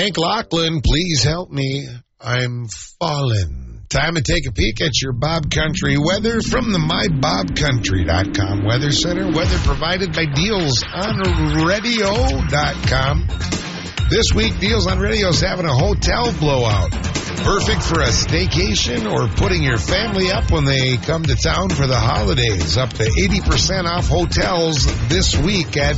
Hank Lachlan, please help me. I'm fallen. Time to take a peek at your Bob Country weather from the MyBobCountry.com Weather Center. Weather provided by DealsOnRadio.com. This week, Deals on Radio is having a hotel blowout. Perfect for a staycation or putting your family up when they come to town for the holidays. Up to 80% off hotels this week at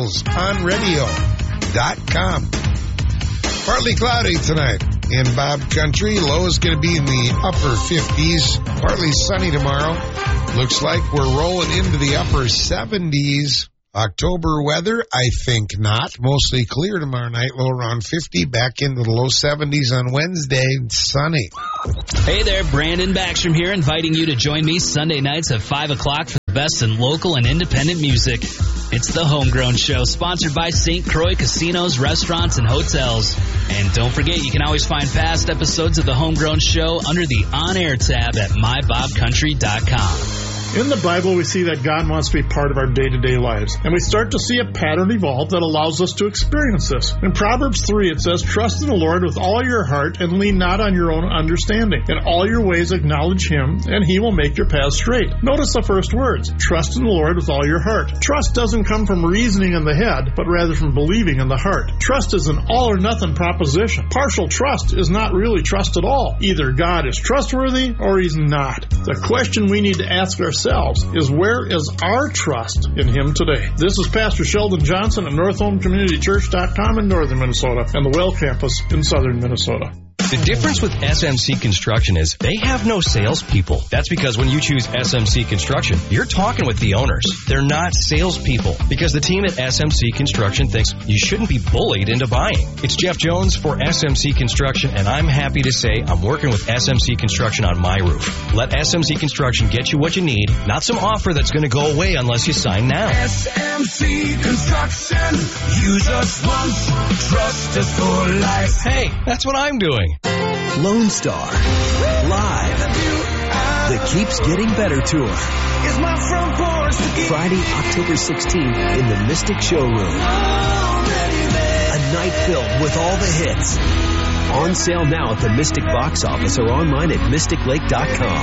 DealsOnRadio.com. Partly cloudy tonight in Bob Country. Low is going to be in the upper 50s. Partly sunny tomorrow. Looks like we're rolling into the upper 70s. October weather, I think not. Mostly clear tomorrow night. Low around 50. Back into the low 70s on Wednesday. Sunny. Hey there, Brandon Backstrom here, inviting you to join me Sunday nights at 5 o'clock for the best in local and independent music. It's the Homegrown Show, sponsored by St. Croix Casinos, Restaurants, and Hotels. And don't forget, you can always find past episodes of the Homegrown Show under the On Air tab at MyBobCountry.com. In the Bible, we see that God wants to be part of our day-to-day lives, and we start to see a pattern evolve that allows us to experience this. In Proverbs 3, it says, "Trust in the Lord with all your heart and lean not on your own understanding. In all your ways acknowledge Him, and He will make your paths straight." Notice the first words, trust in the Lord with all your heart. Trust doesn't come from reasoning in the head, but rather from believing in the heart. Trust is an all-or-nothing proposition. Partial trust is not really trust at all. Either God is trustworthy or He's not. The question we need to ask ourselves is, where is our trust in Him today? This is Pastor Sheldon Johnson at NorthHomeCommunityChurch.com in northern Minnesota and the Well Campus in southern Minnesota. The difference with SMC Construction is they have no salespeople. That's because when you choose SMC Construction, you're talking with the owners. They're not salespeople because the team at SMC Construction thinks you shouldn't be bullied into buying. It's Jeff Jones for SMC Construction, and I'm happy to say I'm working with SMC Construction on my roof. Let SMC Construction get you what you need, not some offer that's going to go away unless you sign now. SMC Construction. Use us once, trust us for life. Hey, that's what I'm doing. Lone Star Live. The Keeps Getting Better Tour. Is my front porch Friday, October 16th in the Mystic Showroom. A night filled with all the hits. On sale now at the Mystic box office or online at MysticLake.com.